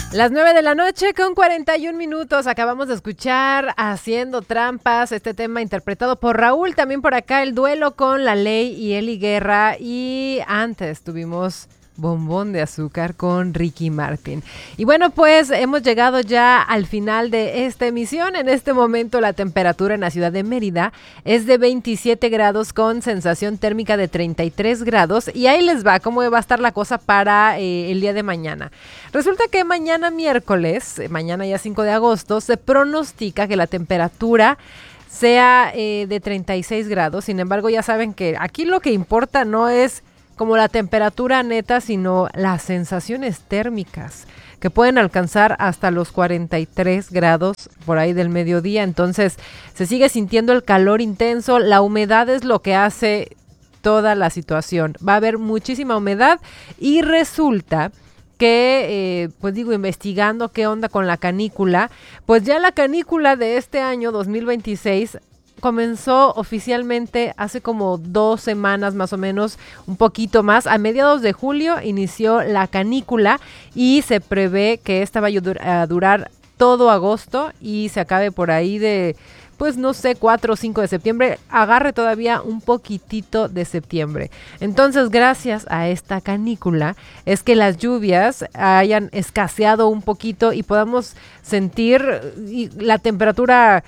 Las 9 de la noche con 41 minutos. Acabamos de escuchar Haciendo Trampas, este tema interpretado por Raúl. También por acá el duelo con La Ley y Eli Guerra. Y antes tuvimos Bombón de Azúcar con Ricky Martin. Y bueno, pues hemos llegado ya al final de esta emisión. En este momento la temperatura en la ciudad de Mérida es de 27 grados con sensación térmica de 33 grados. Y ahí les va cómo va a estar la cosa para el día de mañana. Resulta que mañana miércoles, mañana ya 5 de agosto, se pronostica que la temperatura sea de 36 grados. Sin embargo, ya saben que aquí lo que importa no es como la temperatura neta, sino las sensaciones térmicas, que pueden alcanzar hasta los 43 grados por ahí del mediodía. Entonces, se sigue sintiendo el calor intenso, la humedad es lo que hace toda la situación. Va a haber muchísima humedad y resulta que, investigando qué onda con la canícula, pues ya la canícula de este año 2026 comenzó oficialmente hace como 2 semanas más o menos, un poquito más. A mediados de julio inició la canícula y se prevé que esta va a durar todo agosto y se acabe por ahí de, pues no sé, 4 o 5 de septiembre, agarre todavía un poquitito de septiembre. Entonces, gracias a esta canícula es que las lluvias hayan escaseado un poquito y podamos sentir la temperatura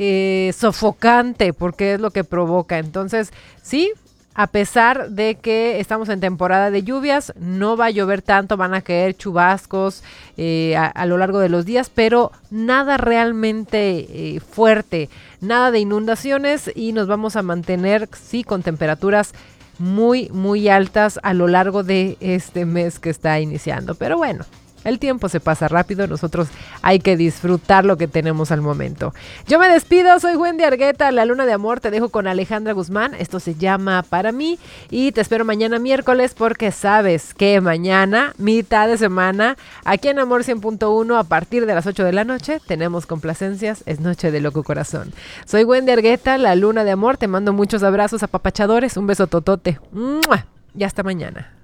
sofocante, porque es lo que provoca. Entonces, sí, a pesar de que estamos en temporada de lluvias, no va a llover tanto, van a caer chubascos a lo largo de los días, pero nada realmente fuerte, nada de inundaciones y nos vamos a mantener, sí, con temperaturas muy, muy altas a lo largo de este mes que está iniciando. Pero bueno, el tiempo se pasa rápido, nosotros hay que disfrutar lo que tenemos al momento. Yo me despido, soy Wendy Argueta, la luna de amor, te dejo con Alejandra Guzmán, esto se llama Para mí y te espero mañana miércoles porque sabes que mañana, mitad de semana, aquí en Amor 100.1 a partir de las 8 de la noche, tenemos complacencias, es Noche de Loco Corazón. Soy Wendy Argueta, la luna de amor, te mando muchos abrazos apapachadores, un beso totote, ¡mua! Y hasta mañana.